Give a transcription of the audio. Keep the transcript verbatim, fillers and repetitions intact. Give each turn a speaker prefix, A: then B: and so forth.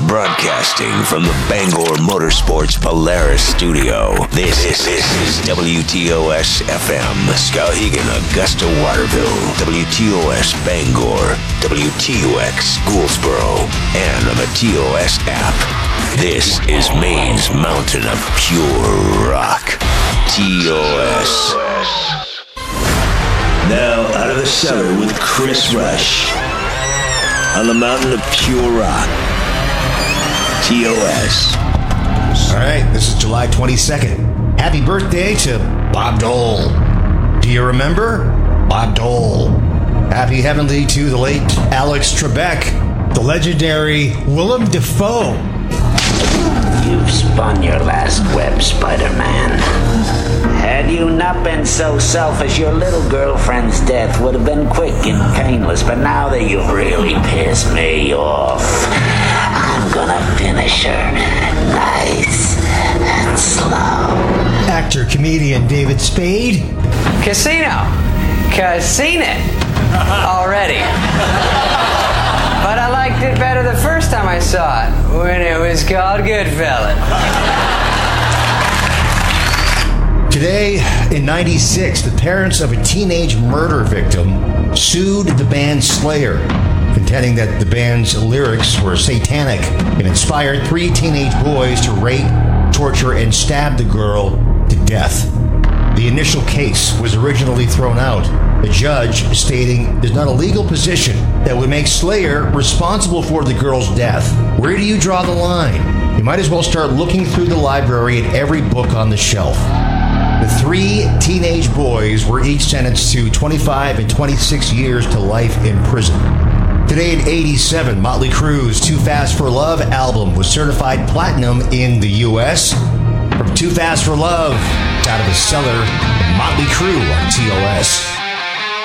A: Broadcasting from the Bangor Motorsports Polaris studio, this, this, this is W T O S F M, Skowhegan, Augusta, Waterville, W T O S Bangor, W T U X Gouldsboro, and on the T O S app. This is Maine's mountain of pure rock, T O S. Now out of the cellar with Chris Rush, on the mountain of pure rock, T O S.
B: All right, this is July twenty-second. Happy birthday to Bob Dole. Do you remember? Bob Dole. Happy heavenly to the late Alex Trebek. The legendary Willem Dafoe.
C: You've spun your last web, Spider-Man. Had you not been so selfish, your little girlfriend's death would have been quick and painless, but now that you've really pissed me off, I'm gonna finish her nice and slow.
B: Actor, comedian David Spade.
D: Casino. Casino it. Already. But I liked it better the first time I saw it, when it was called Goodfellas.
B: Today, in ninety-six, the parents of a teenage murder victim sued the band Slayer, contending that the band's lyrics were satanic and inspired three teenage boys to rape, torture, and stab the girl to death. The initial case was originally thrown out, the judge stating there's not a legal position that would make Slayer responsible for the girl's death. Where do you draw the line? You might as well start looking through the library at every book on the shelf. The three teenage boys were each sentenced to twenty-five and twenty-six years to life in prison. Today at eighty-seven, Motley Crue's Too Fast for Love album was certified platinum in the U S From Too Fast for Love, out of the cellar, Motley Crue on T O S.